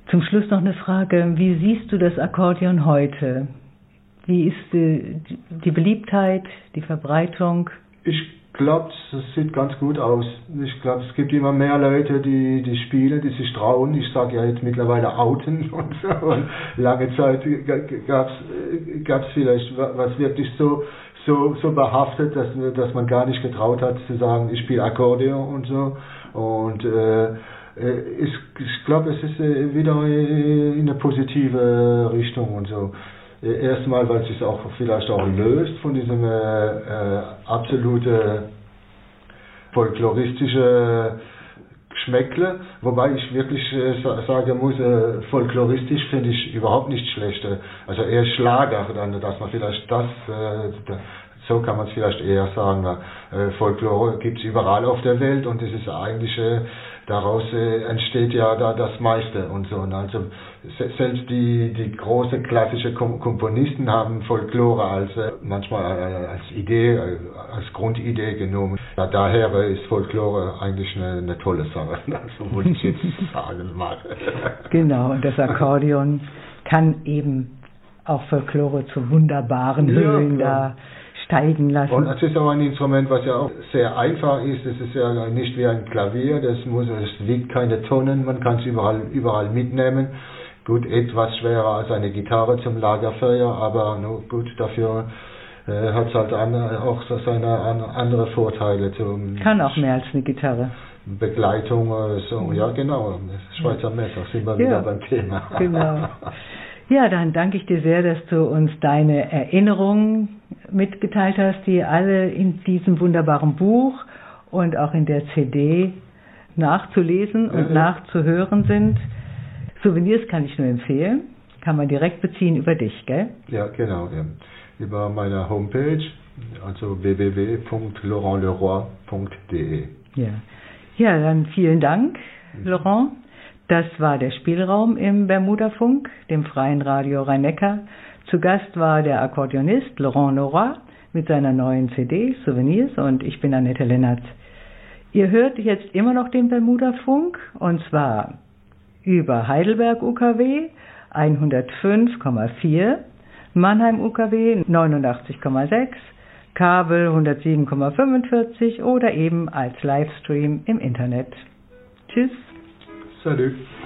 Zum Schluss noch eine Frage. Wie siehst du das Akkordeon heute? Wie ist die Beliebtheit, die Verbreitung? Ich glaube, es sieht ganz gut aus. Ich glaube, es gibt immer mehr Leute, die spielen, die sich trauen. Ich sage ja jetzt mittlerweile outen und so. Und lange Zeit gab es vielleicht was wirklich so behaftet, dass man gar nicht getraut hat zu sagen, ich spiele Akkordeon und so. Und ich glaube, es ist wieder in eine positive Richtung und so. Erstmal, weil es sich auch vielleicht auch löst von diesem absolute folkloristische Geschmäckle, wobei ich wirklich sagen muss, folkloristisch finde ich überhaupt nicht schlecht. Also eher Schlager, dann, dass man vielleicht so kann man es vielleicht eher sagen. Folklore gibt es überall auf der Welt und es ist eigentlich, daraus entsteht ja da das meiste und so. Und also selbst die große klassische Komponisten haben Folklore manchmal als Idee, als Grundidee genommen. Ja, daher ist Folklore eigentlich eine tolle Sache, so würde ich jetzt sagen mal. Genau, und das Akkordeon kann eben auch Folklore zu wunderbaren Höhen da steigen lassen. Und es ist auch ein Instrument, was ja auch sehr einfach ist. Es ist ja nicht wie ein Klavier, es wiegt keine Tonnen, man kann es überall mitnehmen. Gut, etwas schwerer als eine Gitarre zum Lagerfeuer, aber gut, dafür hat es halt auch seine andere Vorteile. Kann auch mehr als eine Gitarre. Begleitung, so, ja genau, Schweizer Messer, sind wir wieder beim Thema. Genau. Ja, dann danke ich dir sehr, dass du uns deine Erinnerungen mitgeteilt hast, die alle in diesem wunderbaren Buch und auch in der CD nachzulesen und nachzuhören sind. Souvenirs kann ich nur empfehlen, kann man direkt beziehen über dich, gell? Ja, genau, ja. Über meine Homepage, also www.laurentleroy.de. Ja, dann vielen Dank, Laurent. Das war der Spielraum im Bermudafunk, dem freien Radio Rhein-Neckar. Zu Gast war der Akkordeonist Laurent Leroy mit seiner neuen CD Souvenirs und ich bin Annette Lennart. Ihr hört jetzt immer noch den Bermudafunk und zwar über Heidelberg UKW 105,4, Mannheim UKW 89,6, Kabel 107,45 oder eben als Livestream im Internet. Tschüss. Salut.